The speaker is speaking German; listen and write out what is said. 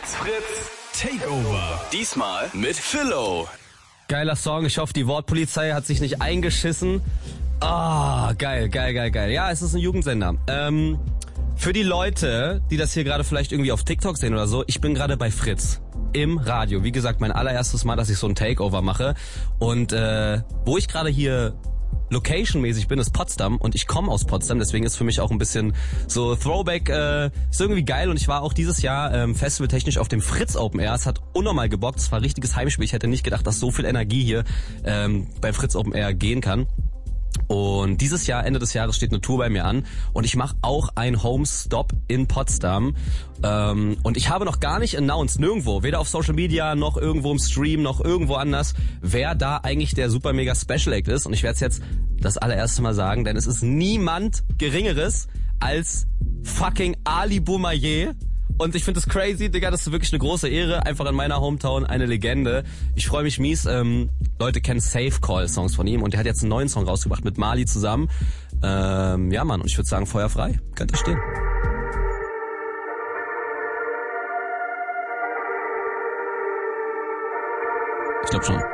Fritz Takeover. Diesmal mit Philo. Geiler Song, ich hoffe, die Wortpolizei hat sich nicht eingeschissen. Geil. Ja, es ist ein Jugendsender. Für die Leute, die das hier gerade vielleicht irgendwie auf TikTok sehen oder so, ich bin gerade bei Fritz im Radio. Wie gesagt, mein allererstes Mal, dass ich so ein Takeover mache. Und wo ich gerade hier locationmäßig bin, ist Potsdam und ich komme aus Potsdam, deswegen ist für mich auch ein bisschen so Throwback, ist irgendwie geil und ich war auch dieses Jahr festivaltechnisch auf dem Fritz Open Air. Es hat unnormal gebockt, es war ein richtiges Heimspiel. Ich hätte nicht gedacht, dass so viel Energie hier bei Fritz Open Air gehen kann. Und dieses Jahr, Ende des Jahres, steht eine Tour bei mir an und ich mache auch einen Home-Stop in Potsdam. Und ich habe noch gar nicht announced, nirgendwo, weder auf Social Media, noch irgendwo im Stream, noch irgendwo anders, wer da eigentlich der super mega Special Act ist. Und ich werde es jetzt das allererste Mal sagen, denn es ist niemand Geringeres als fucking Ali Boumaier. Und ich finde das crazy, Digga, das ist wirklich eine große Ehre. Einfach in meiner Hometown eine Legende. Ich freue mich mies. Leute kennen Safe Call Songs von ihm und der hat jetzt einen neuen Song rausgebracht mit Mali zusammen. Ja, Mann, und ich würde sagen, Feuer frei. Könnt ihr stehen. Ich glaube schon.